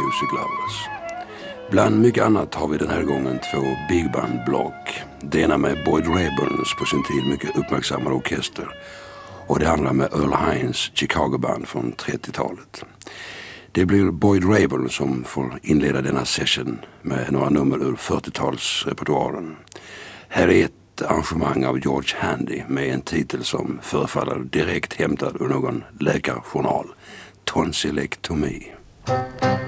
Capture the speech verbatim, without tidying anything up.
Music Lovers. Bland mycket annat har vi den här gången två big band block. Det ena med Boyd Raeburns på sin tid mycket uppmärksammade orkester och det andra med Earl Hines Chicago Band från trettiotalet. Det blir Boyd Raeburn som får inleda denna session med några nummer ur fyrtiotalsrepertoaren. Här är ett arrangemang av George Handy med en titel som förefaller direkt hämtad ur någon läkarjournal. Tonsillectomy.